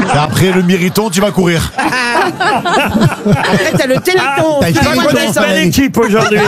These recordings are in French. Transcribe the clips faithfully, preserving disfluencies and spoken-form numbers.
Et après le mériton, tu vas courir. Après, t'as le téléthon. T'as Tu une vas bonne connaître ça. Belle équipe aujourd'hui.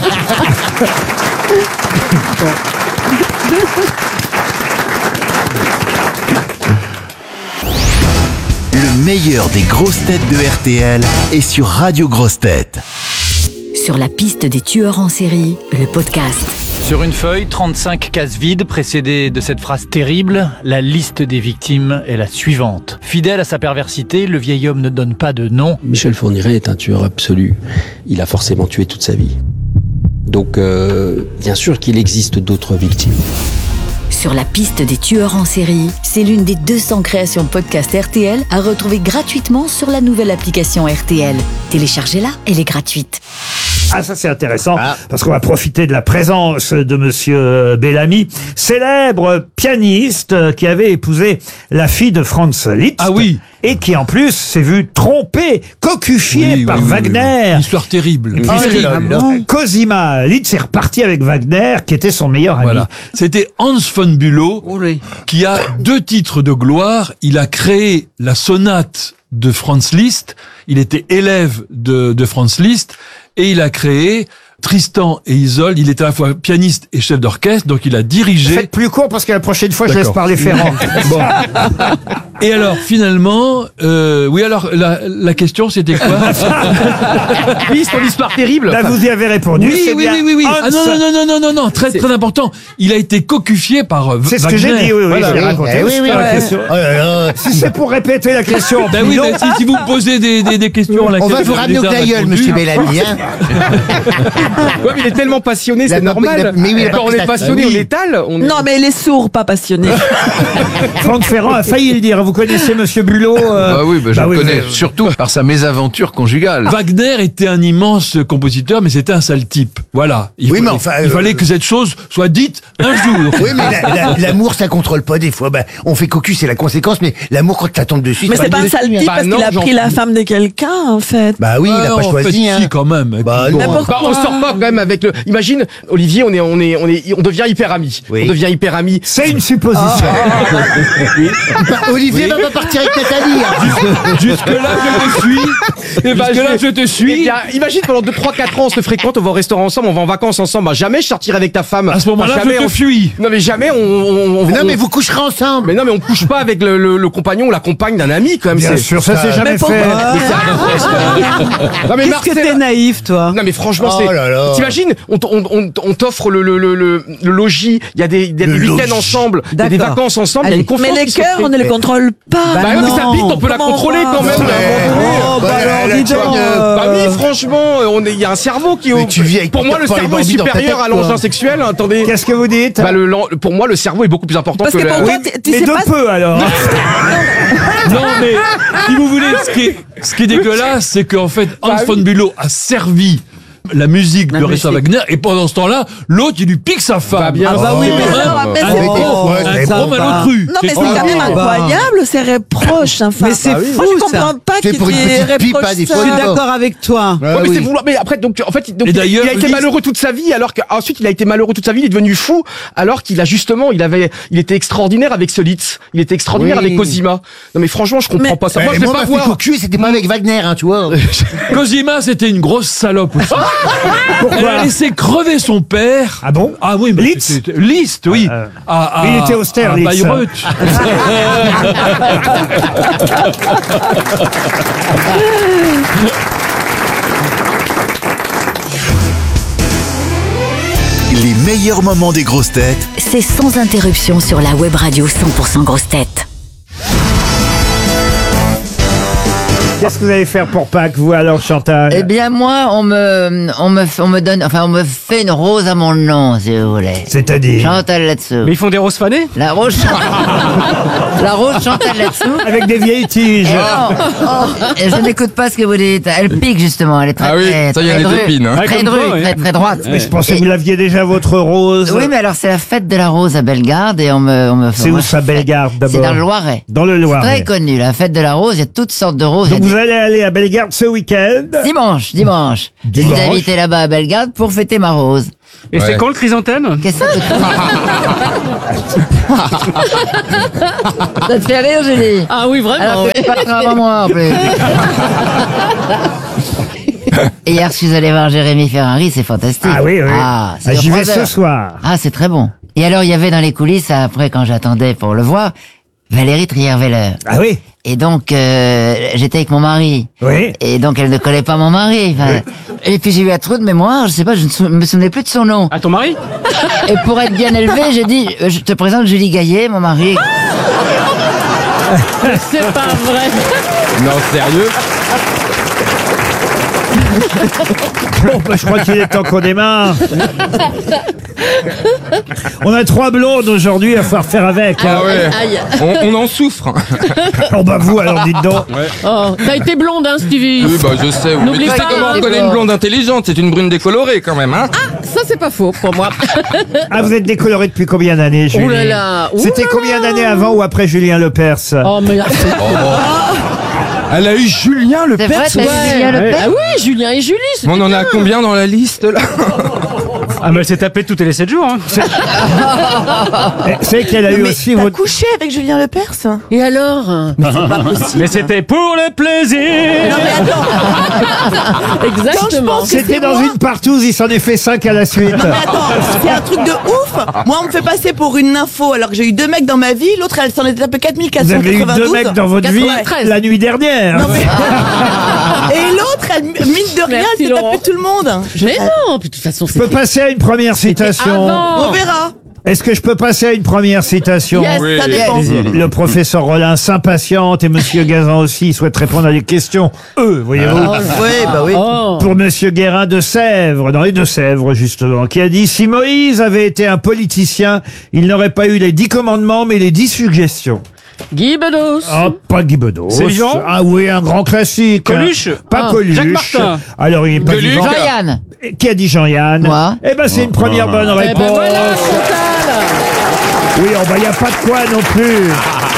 Le meilleur des grosses têtes de R T L est sur Radio Grosses Têtes. Sur la piste des tueurs en série, le podcast. Sur une feuille, trente-cinq cases vides précédées de cette phrase terrible, la liste des victimes est la suivante. Fidèle à sa perversité, le vieil homme ne donne pas de nom. Michel Fourniret est un tueur absolu. Il a forcément tué toute sa vie. Donc, euh, bien sûr qu'il existe d'autres victimes. Sur la piste des tueurs en série, c'est l'une des deux cents créations podcast R T L à retrouver gratuitement sur la nouvelle application R T L. Téléchargez-la, elle est gratuite. Ah, ça c'est intéressant, ah. parce qu'on va profiter de la présence de Monsieur Bellamy, célèbre pianiste qui avait épousé la fille de Franz Liszt. Ah oui. Et qui en plus s'est vu trompé, cocufié oui, par oui, Wagner. Oui, oui. Histoire terrible. Ah, terrible. Cosima Liszt est reparti avec Wagner, qui était son meilleur ami. Voilà. C'était Hans von Bülow, oui. qui a deux titres de gloire. Il a créé la sonate de Franz Liszt. Il était élève de, de Franz Liszt. Et il a créé Tristan et Isolde. Il était à la fois pianiste et chef d'orchestre, donc il a dirigé... Faites plus court parce que la prochaine fois, D'accord. je laisse parler Ferrand. Bon. Et alors, finalement... Euh, oui, alors, la, la question, c'était quoi? Oui, c'est une histoire terrible. Là, vous y avez répondu. Oui, c'est oui, bien oui, oui, oui. Hans. Ah non, non, non, non, non, non, non, très, très important. Il a été cocufié par euh, C'est ce Wagner. que j'ai dit, oui, oui, voilà. j'ai raconté. Eh oui, oui, la ouais. question. Oh là là. Si c'est pour répéter la question... Ben oui, mais si, si vous me posez des, des, des questions... On va vous ramener au glaïeul, monsieur Bellamy, hein. Ouais, mais il est tellement passionné, c'est La- normal. mais oui, la Quand on est partie- passionné, Ah oui. on étale. On... Non, mais il est sourd, pas passionné. Franck Ferrand a failli le dire. Vous connaissez Monsieur Bülow euh... Ah oui, bah, je bah le oui, connais vous- surtout par sa mésaventure conjugale. Wagner était un immense compositeur, mais c'était un sale type. Voilà. Il, Oui, faut- mais enfin, il euh, fallait que cette chose soit dite un jour. Oui, mais la- la- l'amour, ça contrôle pas des fois. Bah, on fait cocu, c'est la conséquence, mais l'amour, quand ça tombe dessus, Mais ça c'est va pas un dessus, sale hein. type Bah parce non, qu'il a j'en- pris la femme de quelqu'un, en fait. Bah oui, il Ah, a pas en choisi, fait, hein. si, quand même. Et Bah puis, non. bon. pourquoi Bah, on sort pas quand même avec le. Imagine, Olivier, on est, on est, on est, on devient hyper amis. Oui. On devient hyper amis. C'est une supposition. Bah, Olivier va pas partir avec Nathalie, hein. Jusque-là, je te suis. Eh ben, Jusque-là, je te Eh suis. bien, imagine pendant deux, trois, quatre ans, on se fréquente, on va au restaurant ensemble, on va en vacances ensemble. Bah, jamais je sortirai avec ta femme. À ce moment-là, Bah, jamais je te on- fuis. Non, mais jamais on. on, on Mais non, on- mais vous coucherez ensemble. Mais non, mais on couche pas avec le, le, le compagnon ou la compagne d'un ami, quand même. Bien c'est- sûr, ça s'est jamais Mais fait. pourquoi Non, mais Qu'est-ce que Marcel- t'es naïf, toi? Non mais franchement Oh c'est. là là. T'imagines, on, t- on, on, on t'offre le, le, le, le, le logis, il y a des, il y a Le des week-ends logis. ensemble, il y a des D'accord. vacances ensemble, il y a Allez, une confiance mais les qui se cœurs, fait. on ne les contrôle pas. Bah oui, mais ça non. bite, on peut la Comment contrôler va quand même. Ouais. Oh, bah Bah, alors, la dis donc. tienne, euh, Bah oui, franchement, on est- il y a un cerveau qui est Mais au- tu vis avec pour moi le pas les cerveau est Barbie dans ta supérieur tête, à quoi. l'engin sexuel. Attendez. Qu'est-ce que vous dites? Bah le, l'en- pour moi le cerveau est beaucoup plus important Parce que, que la- pour toi, Oui. tu- tu Mais sais de pas. peu, alors. Non, mais si vous voulez, ce qui est, ce qui est dégueulasse, c'est qu'en fait, Hans Bah von oui. Bülow a servi la musique de mais Richard c'est- Wagner, et pendant ce temps-là, l'autre, il lui pique sa femme. Bah, bien Ah bah oui, Oh. mais Hein ça, mais un c'est gros- oh, un ça gros va. malotru. Non, mais c'est Oh, quand même bah. incroyable, ces reproches, enfin. Mais c'est Moi, fou, je comprends ça. pas C'est qu'il pour une ait petite pipe, reproché hein, des ça. fois. Je suis d'accord avec toi. Ah Ouais, mais oui. c'est vouloir. Mais après, donc, en fait, donc, Et il, d'ailleurs, il a été Liszt- malheureux toute sa vie, alors qu'ensuite il a été malheureux toute sa vie, il est devenu fou, alors qu'il a justement, il avait, il était extraordinaire avec ce Liszt, il était extraordinaire Oui. avec Cosima. Non mais franchement, je comprends Mais- pas ça. Eh, Moi, je moi, vais pas ma fait voir. cocu, c'était pas avec Wagner, hein, tu vois. Cosima, c'était une grosse salope aussi. Elle a laissé crever son père. Ah bon? Ah oui, mais Liszt c'était- Liszt, oui. Euh, À- à- il était austère, à Liszt. Bayreuth. Les meilleurs moments des grosses têtes C'est sans interruption sur la web radio cent pour cent grosses têtes. Qu'est-ce que vous allez faire pour Pâques, vous, alors, Chantal? Eh bien, moi, on me, on me, on me donne, enfin, on me fait une rose à mon nom, si vous voulez. C'est-à-dire? Chantal là-dessous. Mais ils font des roses fanées. La rose, la rose Chantal là-dessous. Avec des vieilles tiges. Oh, oh, et je n'écoute pas ce que vous dites. Elle pique, justement. Elle est très, Ah oui, très, ça y est, très elle est drue. épine, hein. Très Ouais, comme drue, toi, ouais. très, très droite. Mais je pensais Et- que vous l'aviez déjà, votre rose. Oui, mais alors, c'est la fête de la rose à Bellegarde et on me, on me C'est où moi, ça, je fais- Bellegarde, d'abord? C'est dans le Loiret. Dans le Loiret. Très connu, la fête de la rose. Il y a toutes sortes de roses. Donc Il y a vous allez aller à Bellegarde ce week-end. des- Dimanche, dimanche. Je Dimanche. suis invité là-bas à Bellegarde pour fêter ma rose. Et c'est quand le chrysanthème? Qu'est-ce que ça te Ça te fait rire, Julie? Ah oui, vraiment. Alors, ouais. c'est pas grave à moi, en plus. Et hier, je suis allé voir Jérémy Ferrari, c'est fantastique. Ah oui, oui. Ah, c'est Ah, sur j'y vais trois ce heures. soir. Ah, c'est très bon. Et alors, il y avait dans les coulisses, après, quand j'attendais pour le voir, Valérie Trierweiler. Ah oui? Et donc, euh, j'étais avec mon mari. Oui. Et donc, elle ne connaît pas mon mari. Enfin, et puis, j'ai eu un trou de mémoire, je sais pas, je ne sou- me souvenais plus de son nom. À ton mari? Et pour être bien élevé, j'ai dit, euh, je te présente Julie Gaillet, mon mari. C'est pas vrai. Non, sérieux? Bon, bah, je crois qu'il est temps qu'on démarre. On a trois blondes aujourd'hui à faire faire avec. hein. Ah ouais. Aïe. On, on en souffre. Oh bah vous, alors dites donc. Oh, t'as été blonde, hein, Stevie? Oui, bah je sais. oui. Mais N'oublie tu sais pas, comment on les reconnaît une bords. blonde intelligente? C'est une brune décolorée quand même, hein? Ça, c'est pas faux pour moi. Ah, vous êtes décoloré depuis combien d'années, Julie? Oh là là. C'était Ouh là combien là. d'années avant ou après Julien Lepers? Oh, mais... Elle a eu Julien le C'est vrai, Perse. t'as vu Julien Lepers? Ah oui, Julien et Julie. c'était On en a bien. combien dans la liste là? Ah, mais elle s'est tapée toutes les sept jours. Hein. C'est qu'elle a eu Mais aussi t'as votre... couché avec Julien Lepers? Et alors? Mais c'était pour le plaisir. Exactement. pense que C'était c'est dans moi. une partouze, il s'en est fait cinq à la suite. Mais attends, c'est un truc de ouf. Moi, on me fait passer pour une nympho alors que j'ai eu deux mecs dans ma vie. L'autre, elle s'en était tapé quatre mille quatre Vous cent avez eu quatre-vingt-douze. deux mecs dans votre vie quatre-vingt-treize. la nuit dernière. Non, mais- Et l'autre, elle, mine de rien, Merci, elle s'est Laurent. tapé tout le monde. Je- Mais non, puis de toute façon, Je peux c'était passer à une première citation. avant. On verra. Est-ce que je peux passer à une première citation? Yes, Oui. Ça dépend. Le professeur Rollin s'impatiente et Monsieur Gazan aussi il souhaite répondre à des questions. Eux, voyez-vous. Oui, bah oui. Oh. Pour Monsieur Guérin de Sèvres, dans les Deux-Sèvres justement, qui a dit « Si Moïse avait été un politicien, il n'aurait pas eu les dix commandements, mais les dix suggestions. » Guy Bedos. Ah, pas Guy Bedos. C'est vivant? Ah oui, un grand classique. Coluche? Pas Ah, Coluche. Jacques Martin. Alors, il est pas Gueuluc. vivant. Jean-Yann. Qui a dit Jean-Yann? Moi. Eh ben, c'est une première bonne Eh réponse. ben voilà, Chantal. Oui, oh, bah, il n'y a pas de quoi non plus.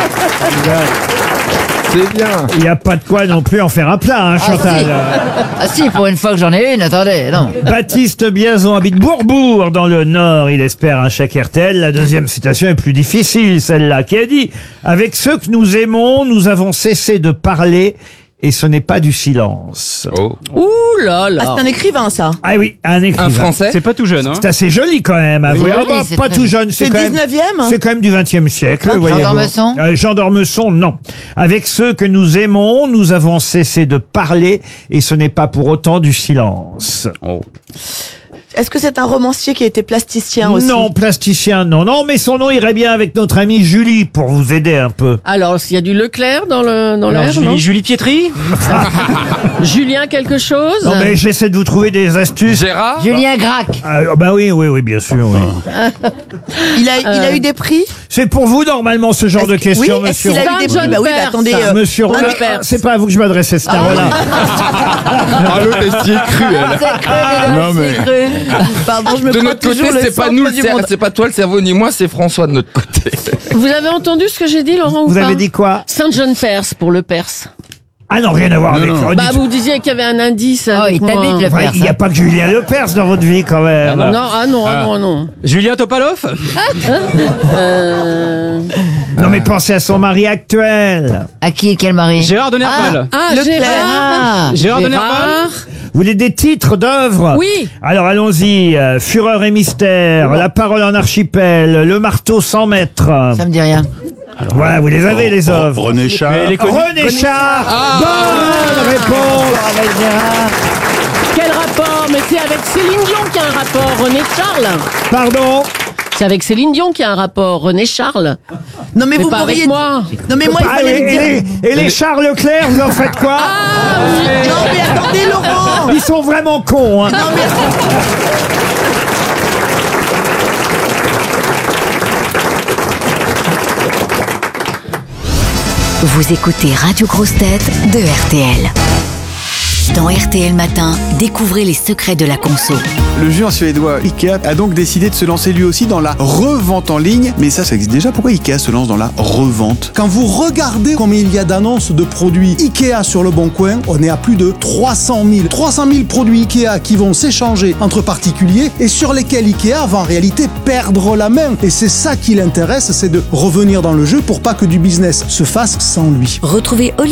C'est bien. Il n'y a pas de quoi non plus en faire un plat, hein, Chantal. Ah si, pour une fois que j'en ai une, attendez, non. Baptiste Biazon habite Bourbourg dans le Nord. Il espère un chèque R T L. La deuxième citation est plus difficile, celle-là, qui a dit « Avec ceux que nous aimons, nous avons cessé de parler et ce n'est pas du silence. Oh. Ouh là là. Ah, c'est un écrivain, ça. » Ah oui, un écrivain. Un français? C'est pas tout jeune. Hein. C'est assez joli quand même. À Oui, vous. joli, Ah bah, c'est pas très tout joli. jeune. C'est quand même- dix-neuvième? C'est quand même du vingtième siècle. Ah, Jean voyez-vous. d'Ormesson Euh, Jean d'Ormesson, non. Avec ceux que nous aimons, nous avons cessé de parler et ce n'est pas pour autant du silence. Est-ce que c'est un romancier qui a été plasticien aussi? Non, plasticien, non, non, mais son nom irait bien avec notre amie Julie pour vous aider un peu. Alors, s'il y a du Leclerc dans le dans Alors, l'air, non Julie, Julie Pietri? Julien quelque chose? Non, mais j'essaie de vous trouver des astuces. Gérard? Julien Gracq. Ah, bah oui, oui, oui, bien sûr, oui. Il a, il a Euh. eu des prix? C'est pour vous, normalement, ce genre de Est-ce que- questions, oui, est-ce monsieur. qu'il a eu des John prix? Bah oui, bah Perse. attendez. euh, Monsieur Rollin, John Perse. c'est pas à vous que je m'adressais, c'est à Rollin. Ah, l'autre, elle s'y est crue, elle. C'est cru, les Non, deux, mais- c'est cru. Pardon, je me De prends notre côté, toujours le c'est pas centre nous, le du cer- monde. c'est pas toi le cerveau ni moi, c'est François de notre côté. Vous avez entendu ce que j'ai dit, Laurent, ou Vous pas? avez dit quoi? Saint John Perse pour le Perse. Ah non, rien à voir avec... non. Dites- Bah, vous disiez qu'il y avait un indice. Oh, avec il moi. t'habite le Ouais, Perse. il n'y a pas que Julien Lepers dans votre vie, quand même. Non, ah non, ah non, non. Julien Topalov? Euh... Non, mais pensez à son mari actuel. À qui, quel mari? Gérard de Nerval. Ah, Leclerc. Gérard. Ah, Gérard de Nerval? Vous voulez des titres d'œuvres? Oui. Alors allons-y. euh, Fureur et mystère, La parole en archipel, Le marteau sans maître. ça me dit rien. Voilà, vous les avez, les œuvres. René Char. Mais les connus- René Char. Ah. Bonne réponse. Avec Gérard. Quel rapport? Mais c'est avec Céline Dion qu'il y a un rapport, René Charles. Pardon. C'est avec Céline Dion qu'il y a un rapport, René Charles. Non, mais Mais vous pas avec m'auriez moi. Non, mais moi, il Ah, fallait et, me et dire. les, et les Charles Leclerc, vous en faites quoi? Non, mais attendez, Laurent. Ils sont vraiment cons, hein. Non, mais Vous écoutez Radio Grosse Tête de R T L. Dans R T L Matin, découvrez les secrets de la conso. Le géant suédois Ikea a donc décidé de se lancer lui aussi dans la revente en ligne. Mais ça, ça existe déjà. Pourquoi Ikea se lance dans la revente? Quand vous regardez combien il y a d'annonces de produits Ikea sur le Bon Coin, on est à plus de trois cent mille. trois cent mille produits Ikea qui vont s'échanger entre particuliers et sur lesquels Ikea va en réalité perdre la main. Et c'est ça qui l'intéresse, c'est de revenir dans le jeu pour pas que du business se fasse sans lui. Retrouvez Olivier